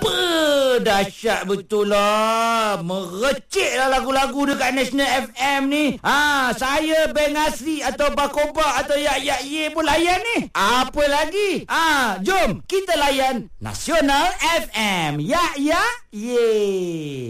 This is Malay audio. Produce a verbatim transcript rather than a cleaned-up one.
Apa? Dahsyat betul lah. Merecik lah lagu-lagu dekat National F M ni. Ha, saya Beng Asri atau Bakoba atau Yak Yak Ye pun layan ni. Apa lagi? Ha, jom kita layan Nasional F M. Yak Yak Ye.